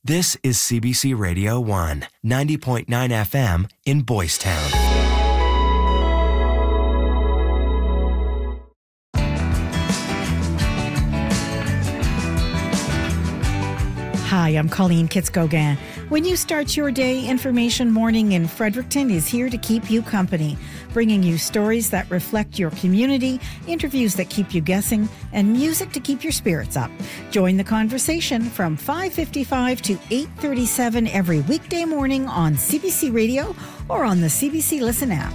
This is CBC Radio 1, 90.9 FM in Boys Town. Hi, I'm Colleen Kitz-Gauguin. When you start your day, Information Morning in Fredericton is here to keep you company, bringing you stories that reflect your community, interviews that keep you guessing, and music to keep your spirits up. Join the conversation from 5:55 to 8:37 every weekday morning on CBC Radio or on the CBC Listen app.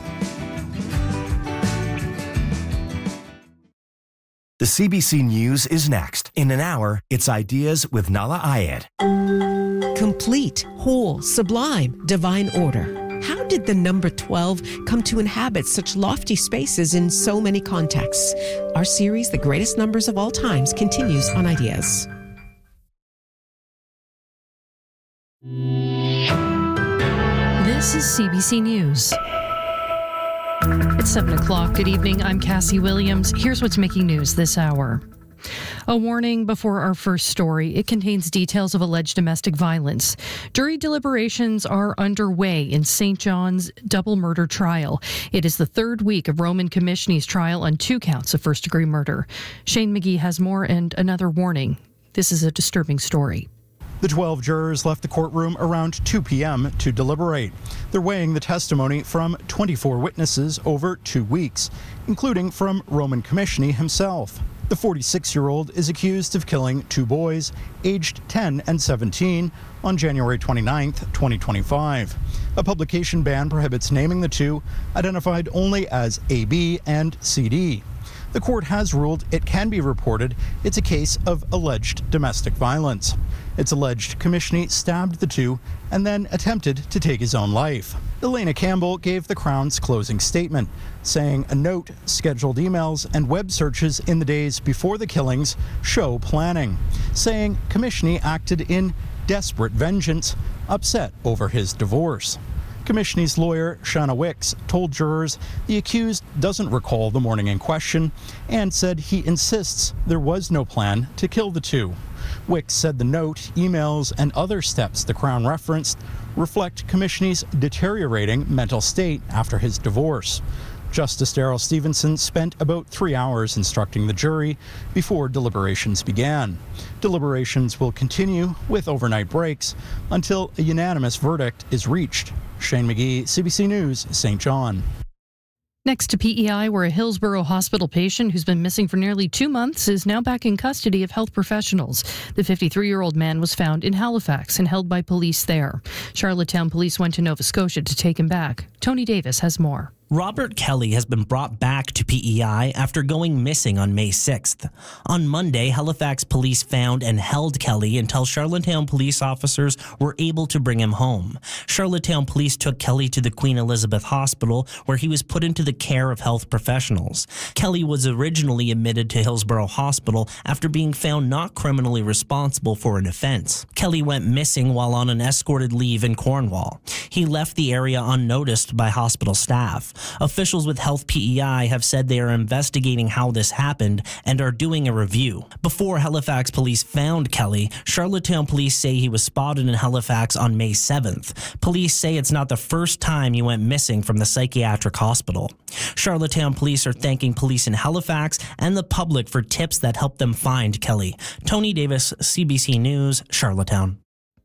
The CBC News is next. In an hour, it's Ideas with Nala Ayed. Complete, whole, sublime, divine order. How did the number 12 come to inhabit such lofty spaces in so many contexts? Our series, The Greatest Numbers of All Times, continues on Ideas. This is CBC News. It's 7 o'clock. Good evening. I'm Cassie Williams. Here's what's making news this hour. A warning before our first story. It contains details of alleged domestic violence. Jury deliberations are underway in St. John's double murder trial. It is the third week of Roman Komishny's trial on 2 counts of first-degree murder. Shane McGee has more and another warning. This is a disturbing story. The 12 jurors left the courtroom around 2 p.m. to deliberate. They're weighing the testimony from 24 witnesses over 2 weeks, including from Roman Komishny himself. The 46-year-old is accused of killing 2 boys, aged 10 and 17, on January 29, 2025. A publication ban prohibits naming the 2, identified only as AB and CD. The court has ruled it can be reported it's a case of alleged domestic violence. It's alleged Komishny stabbed the 2 and then attempted to take his own life. Elena Campbell gave the Crown's closing statement, saying a note, scheduled emails, and web searches in the days before the killings show planning, saying Komishny acted in desperate vengeance, upset over his divorce. Komishny's lawyer, Shanna Wicks, told jurors the accused doesn't recall the morning in question and said he insists there was no plan to kill the 2. Wicks said the note, emails, and other steps the Crown referenced reflect Komishny's deteriorating mental state after his divorce. Justice Daryl Stevenson spent about 3 hours instructing the jury before deliberations began. Deliberations will continue with overnight breaks until a unanimous verdict is reached. Shane McGee, CBC News, St. John. Next to PEI, where a Hillsborough Hospital patient who's been missing for nearly 2 months is now back in custody of health professionals. The 53-year-old man was found in Halifax and held by police there. Charlottetown police went to Nova Scotia to take him back. Tony Davis has more. Robert Kelly has been brought back to PEI after going missing on May 6th. On Monday, Halifax police found and held Kelly until Charlottetown police officers were able to bring him home. Charlottetown police took Kelly to the Queen Elizabeth Hospital, where he was put into the care of health professionals. Kelly was originally admitted to Hillsborough Hospital after being found not criminally responsible for an offense. Kelly went missing while on an escorted leave in Cornwall. He left the area unnoticed by hospital staff. Officials with Health PEI have said they are investigating how this happened and are doing a review. Before Halifax police found Kelly, Charlottetown police say he was spotted in Halifax on May 7th. Police say it's not the first time he went missing from the psychiatric hospital. Charlottetown police are thanking police in Halifax and the public for tips that helped them find Kelly. Tony Davis, CBC News, Charlottetown.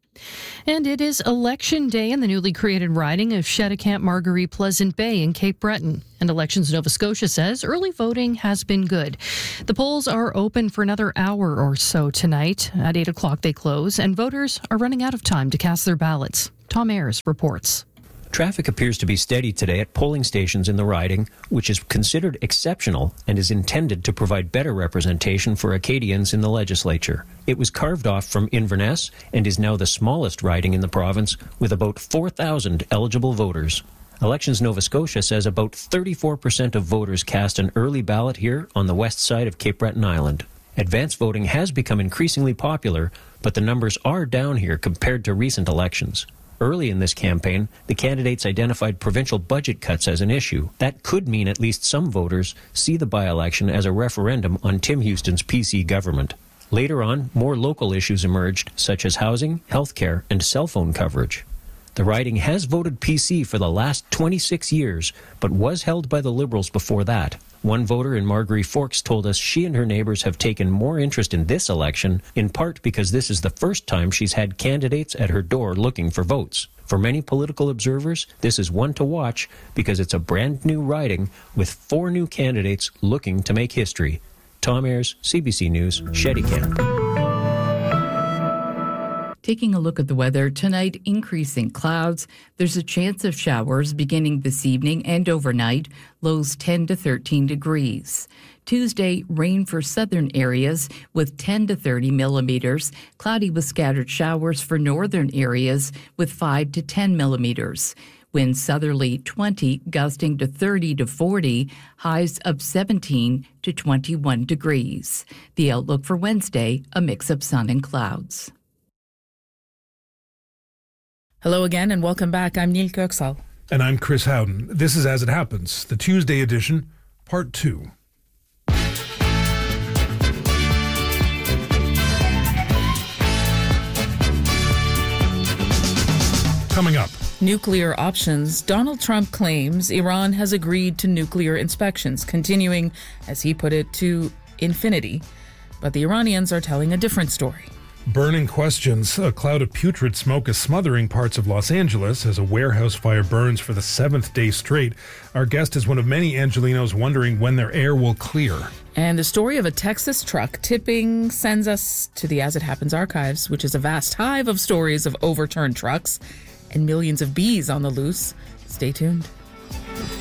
And it is Election Day in the newly created riding of Cheticamp, Marguerite, Pleasant Bay in Cape Breton. And Elections Nova Scotia says early voting has been good. The polls are open for another hour or so tonight. At 8 o'clock they close, and voters are running out of time to cast their ballots. Tom Ayers reports. Traffic appears to be steady today at polling stations in the riding, which is considered exceptional and is intended to provide better representation for Acadians in the legislature. It was carved off from Inverness and is now the smallest riding in the province, with about 4,000 eligible voters. Elections Nova Scotia says about 34% of voters cast an early ballot here on the west side of Cape Breton Island. Advance voting has become increasingly popular, but the numbers are down here compared to recent elections. Early in this campaign, the candidates identified provincial budget cuts as an issue. That could mean at least some voters see the by-election as a referendum on Tim Houston's PC government. Later on, more local issues emerged, such as housing, healthcare, and cell phone coverage. The riding has voted PC for the last 26 years, but was held by the Liberals before that. One voter in Margery Forks told us she and her neighbors have taken more interest in this election, in part because this is the first time she's had candidates at her door looking for votes. For many political observers, this is one to watch because it's a brand new riding with 4 new candidates looking to make history. Tom Ayres, CBC News, Shettycamp. Taking a look at the weather, tonight increasing clouds. There's a chance of showers beginning this evening and overnight, lows 10 to 13 degrees. Tuesday, rain for southern areas with 10 to 30 millimeters, cloudy with scattered showers for northern areas with 5 to 10 millimeters. Winds southerly 20, gusting to 30 to 40, highs of 17 to 21 degrees. The outlook for Wednesday, a mix of sun and clouds. Hello again and welcome back. I'm Neil Kirksall. And I'm Chris Howden. This is As It Happens, the Tuesday edition, Part 2. Coming up. Nuclear options. Donald Trump claims Iran has agreed to nuclear inspections, continuing, as he put it, to infinity. But the Iranians are telling a different story. Burning questions. A cloud of putrid smoke is smothering parts of Los Angeles as a warehouse fire burns for the 7th day straight. Our guest is one of many Angelinos wondering when their air will clear. And the story of a Texas truck tipping sends us to the As It Happens archives, which is a vast hive of stories of overturned trucks and millions of bees on the loose. Stay tuned.